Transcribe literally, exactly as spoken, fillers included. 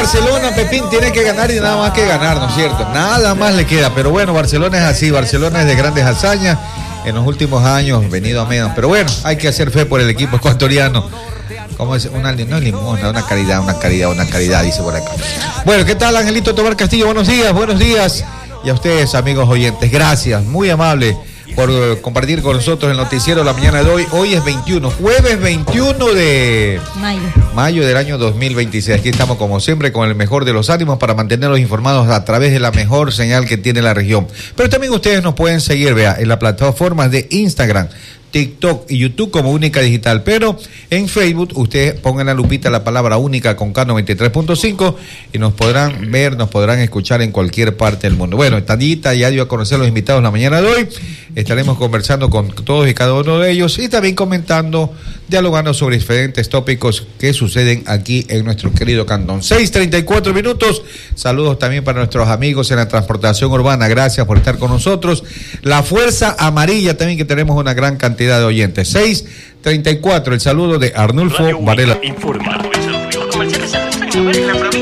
Barcelona, Pepín, tiene que ganar y nada más que ganar, ¿no es cierto? Nada más le queda, pero bueno, Barcelona es así, Barcelona es de grandes hazañas, en los últimos años venido a menos, pero bueno, hay que hacer fe por el equipo ecuatoriano. Como es una, no es limosna, una caridad, una caridad, una caridad, dice por acá. Bueno, ¿qué tal, Angelito Tobar Castillo? Buenos días, buenos días. Y a ustedes, amigos oyentes, gracias, muy amable por compartir con nosotros el noticiero de la mañana de hoy. Hoy es veintiuno, jueves veintiuno de mayo. mayo del año dos mil veintiséis. Aquí estamos como siempre con el mejor de los ánimos para mantenerlos informados a través de la mejor señal que tiene la región. Pero también ustedes nos pueden seguir, vea, en las plataformas de Instagram, TikTok y YouTube como Única Digital, pero en Facebook ustedes pongan la lupita la palabra Única con K noventa y tres punto cinco y nos podrán ver, nos podrán escuchar en cualquier parte del mundo. Bueno, Tandita ya dio a conocer a los invitados la mañana de hoy, estaremos conversando con todos y cada uno de ellos y también comentando, dialogando sobre diferentes tópicos que suceden aquí en nuestro querido cantón. seis treinta y cuatro minutos, saludos también para nuestros amigos en la transportación urbana, gracias por estar con nosotros. La Fuerza Amarilla también, que tenemos una gran cantidad de oyentes. seis treinta y cuatro, el saludo de Arnulfo Varela. Informa.